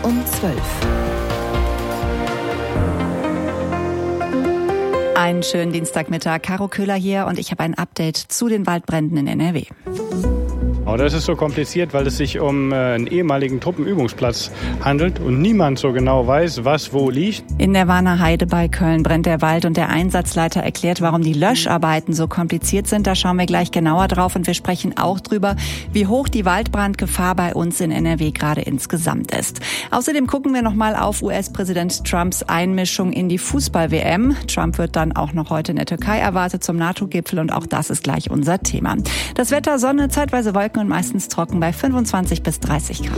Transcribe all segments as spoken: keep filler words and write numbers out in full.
um zwölf. Einen schönen Dienstagmittag. Caro Köhler hier und ich habe ein Update zu den Waldbränden in N R W. Oh, das ist so kompliziert, weil es sich um äh, einen ehemaligen Truppenübungsplatz handelt und niemand so genau weiß, was wo liegt. In der Warner Heide bei Köln brennt der Wald und der Einsatzleiter erklärt, warum die Löscharbeiten so kompliziert sind. Da schauen wir gleich genauer drauf und wir sprechen auch drüber, wie hoch die Waldbrandgefahr bei uns in N R W gerade insgesamt ist. Außerdem gucken wir nochmal auf U S-Präsident Trumps Einmischung in die Fußball-W M. Trump wird dann auch noch heute in der Türkei erwartet zum NATO-Gipfel und auch das ist gleich unser Thema. Das Wetter, Sonne, zeitweise Wolken und meistens trocken bei fünfundzwanzig bis dreißig Grad.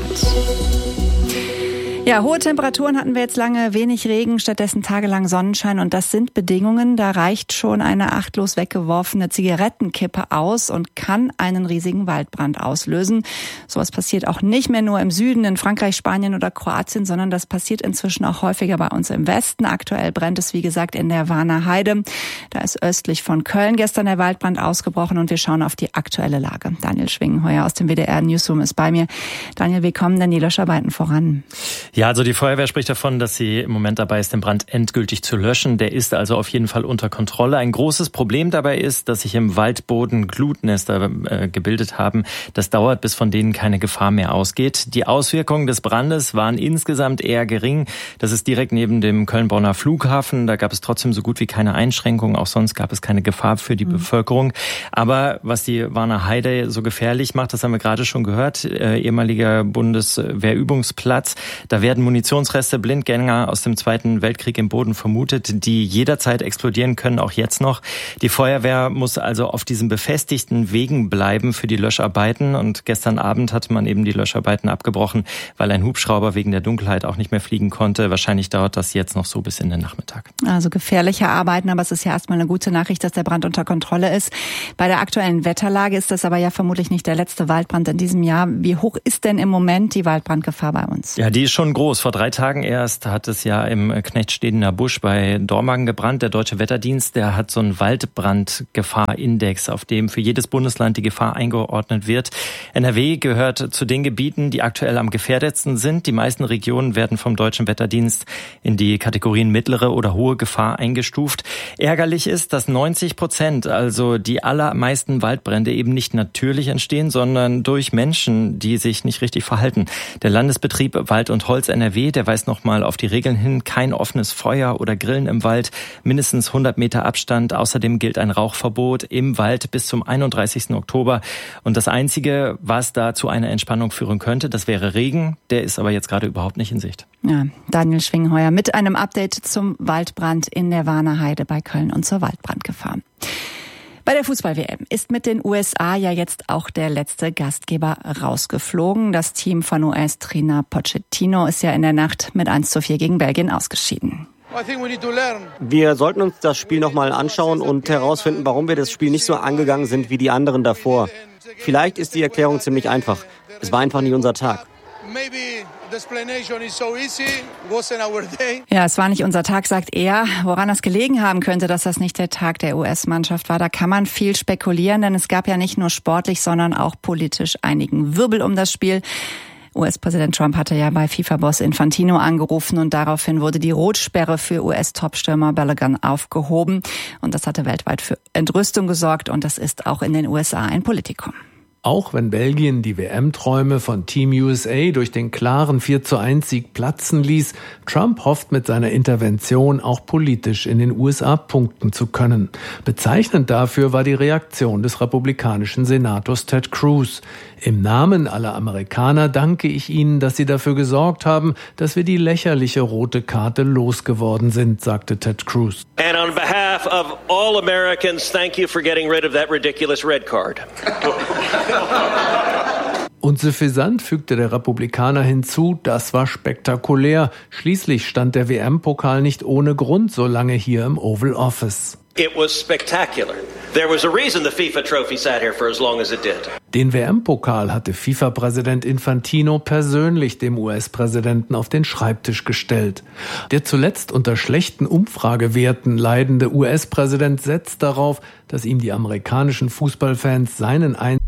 Ja, hohe Temperaturen hatten wir jetzt lange, wenig Regen, stattdessen tagelang Sonnenschein und das sind Bedingungen, da reicht schon eine achtlos weggeworfene Zigarettenkippe aus und kann einen riesigen Waldbrand auslösen. Sowas passiert auch nicht mehr nur im Süden, in Frankreich, Spanien oder Kroatien, sondern das passiert inzwischen auch häufiger bei uns im Westen. Aktuell brennt es, wie gesagt, in der Warner Heide. Da ist östlich von Köln gestern der Waldbrand ausgebrochen und wir schauen auf die aktuelle Lage. Daniel Schwingenheuer aus dem W D R Newsroom ist bei mir. Daniel, wie kommen denn die Löscharbeiten voran? Ja, also die Feuerwehr spricht davon, dass sie im Moment dabei ist, den Brand endgültig zu löschen. Der ist also auf jeden Fall unter Kontrolle. Ein großes Problem dabei ist, dass sich im Waldboden Glutnester äh, gebildet haben. Das dauert, bis von denen keine Gefahr mehr ausgeht. Die Auswirkungen des Brandes waren insgesamt eher gering. Das ist direkt neben dem Köln-Bonner Flughafen. Da gab es trotzdem so gut wie keine Einschränkungen. Auch sonst gab es keine Gefahr für die mhm. Bevölkerung. Aber was die Warner Heide so gefährlich macht, das haben wir gerade schon gehört, äh, ehemaliger Bundeswehrübungsplatz. Da werden Munitionsreste, Blindgänger aus dem Zweiten Weltkrieg im Boden vermutet, die jederzeit explodieren können, auch jetzt noch. Die Feuerwehr muss also auf diesen befestigten Wegen bleiben für die Löscharbeiten. Und gestern Abend hatte man eben die Löscharbeiten abgebrochen, weil ein Hubschrauber wegen der Dunkelheit auch nicht mehr fliegen konnte. Wahrscheinlich dauert das jetzt noch so bis in den Nachmittag. Also gefährliche Arbeiten, aber es ist ja erstmal eine gute Nachricht, dass der Brand unter Kontrolle ist. Bei der aktuellen Wetterlage ist das aber ja vermutlich nicht der letzte Waldbrand in diesem Jahr. Wie hoch ist denn im Moment die Waldbrandgefahr bei uns? Ja, die ist schon groß. Vor drei Tagen erst hat es ja im Knechtstedener Busch bei Dormagen gebrannt. Der Deutsche Wetterdienst, der hat so einen Waldbrandgefahrindex, auf dem für jedes Bundesland die Gefahr eingeordnet wird. N R W gehört zu den Gebieten, die aktuell am gefährdetsten sind. Die meisten Regionen werden vom Deutschen Wetterdienst in die Kategorien mittlere oder hohe Gefahr eingestuft. Ärgerlich ist, dass neunzig Prozent, also die allermeisten Waldbrände eben nicht natürlich entstehen, sondern durch Menschen, die sich nicht richtig verhalten. Der Landesbetrieb Wald und Holz N R W, der weist nochmal auf die Regeln hin: kein offenes Feuer oder Grillen im Wald, mindestens hundert Meter Abstand. Außerdem gilt ein Rauchverbot im Wald bis zum einunddreißigsten Oktober. Und das Einzige, was da zu einer Entspannung führen könnte, das wäre Regen. Der ist aber jetzt gerade überhaupt nicht in Sicht. Ja, Daniel Schwingenheuer mit einem Update zum Waldbrand in der Warner Heide bei Köln und zur Waldbrandgefahr. Bei der Fußball-W M ist mit den U S A ja jetzt auch der letzte Gastgeber rausgeflogen. Das Team von U S-Trainer Pochettino ist ja in der Nacht mit eins zu vier gegen Belgien ausgeschieden. Wir sollten uns das Spiel nochmal anschauen und herausfinden, warum wir das Spiel nicht so angegangen sind wie die anderen davor. Vielleicht ist die Erklärung ziemlich einfach. Es war einfach nicht unser Tag. Ja, es war nicht unser Tag, sagt er. Woran das gelegen haben könnte, dass das nicht der Tag der U S-Mannschaft war, da kann man viel spekulieren, denn es gab ja nicht nur sportlich, sondern auch politisch einigen Wirbel um das Spiel. U S-Präsident Trump hatte ja bei FIFA-Boss Infantino angerufen und daraufhin wurde die Rotsperre für U S-Topstürmer Balogun aufgehoben. Und das hatte weltweit für Entrüstung gesorgt und das ist auch in den U S A ein Politikum. Auch wenn Belgien die W M-Träume von Team U S A durch den klaren vier zu eins Sieg platzen ließ, Trump hofft mit seiner Intervention auch politisch in den U S A punkten zu können. Bezeichnend dafür war die Reaktion des republikanischen Senators Ted Cruz. Im Namen aller Amerikaner danke ich Ihnen, dass Sie dafür gesorgt haben, dass wir die lächerliche rote Karte losgeworden sind, sagte Ted Cruz. And on behalf of all Americans, thank you for getting rid of that ridiculous red card. Und suffisant fügte der Republikaner hinzu, das war spektakulär. Schließlich stand der W M-Pokal nicht ohne Grund so lange hier im Oval Office. It was spectacular. There was a reason the FIFA trophy sat here for as long as it did. Den W M-Pokal hatte FIFA-Präsident Infantino persönlich dem U S-Präsidenten auf den Schreibtisch gestellt. Der zuletzt unter schlechten Umfragewerten leidende U S-Präsident setzt darauf, dass ihm die amerikanischen Fußballfans seinen Einsatz